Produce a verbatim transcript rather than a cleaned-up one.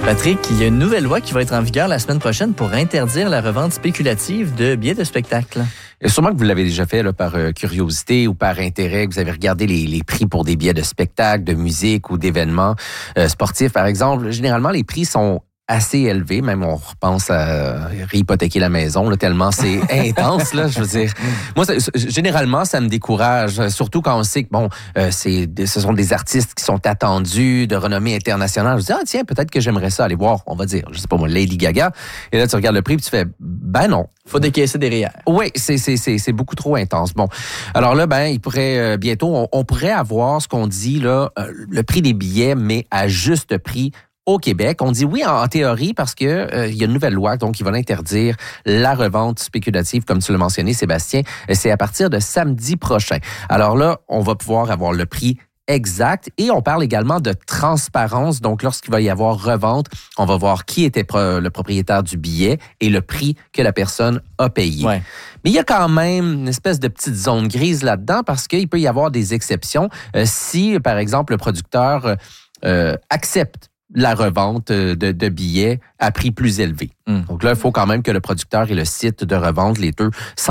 Patrick, il y a une nouvelle loi qui va être en vigueur la semaine prochaine pour interdire la revente spéculative de billets de spectacle. Et sûrement que vous l'avez déjà fait là, par euh, curiosité ou par intérêt, que vous avez regardé les, les prix pour des billets de spectacle, de musique ou d'événements euh, sportifs, par exemple. Généralement, les prix sont assez élevé, même on repense à réhypothéquer la maison, là, tellement c'est intense, là, je veux dire. Moi, ça, généralement, ça me décourage, surtout quand on sait que, bon, euh, c'est, ce sont des artistes qui sont attendus, de renommée internationale. Je me dis, ah tiens, peut-être que j'aimerais ça aller voir, on va dire, je sais pas moi, Lady Gaga. Et là, tu regardes le prix, puis tu fais, ben non. Faut décaisser derrière. Oui, c'est, c'est, c'est, c'est beaucoup trop intense. Bon, alors là, ben, il pourrait, euh, bientôt, on, on pourrait avoir ce qu'on dit, là, euh, le prix des billets, mais à juste prix au Québec. On dit oui en, en théorie parce que euh, il y a une nouvelle loi donc qui va interdire la revente spéculative, comme tu l'as mentionné, Sébastien. C'est à partir de samedi prochain. Alors là, on va pouvoir avoir le prix exact et on parle également de transparence. Donc, lorsqu'il va y avoir revente, on va voir qui était pro- le propriétaire du billet et le prix que la personne a payé. Ouais. Mais il y a quand même une espèce de petite zone grise là-dedans parce qu'il peut y avoir des exceptions. Euh, si, par exemple, le producteur euh, accepte la revente de, de billets à prix plus élevé. Mm. Donc là, il faut quand même que le producteur et le site de revente, les deux,